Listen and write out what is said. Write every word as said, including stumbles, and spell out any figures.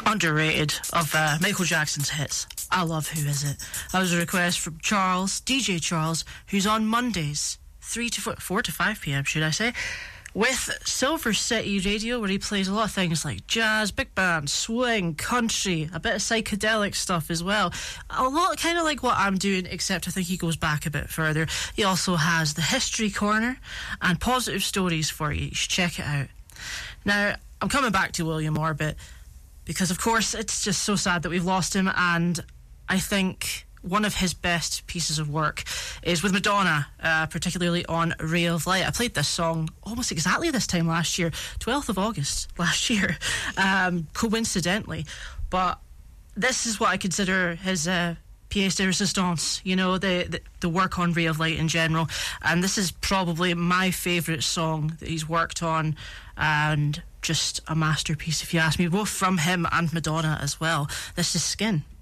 underrated of uh, Michael Jackson's hits. I love Who Is It. That was a request from Charles, D J Charles, who's on Mondays, three to four, four to five p.m, should I say, with Silver City Radio, where he plays a lot of things like jazz, big band, swing, country, a bit of psychedelic stuff as well. A lot kind of like what I'm doing, except I think he goes back a bit further. He also has the History Corner and Positive Stories for you. You should check it out. Now, I'm coming back to William Orbit because, of course, it's just so sad that we've lost him, and I think one of his best pieces of work is with Madonna, uh, particularly on Ray of Light. I played this song almost exactly this time last year, twelfth of August last year, um, coincidentally. But this is what I consider his uh, pièce de résistance, you know, the, the, the work on Ray of Light in general. And this is probably my favourite song that he's worked on, and just a masterpiece, if you ask me, both from him and Madonna as well. This is Skin.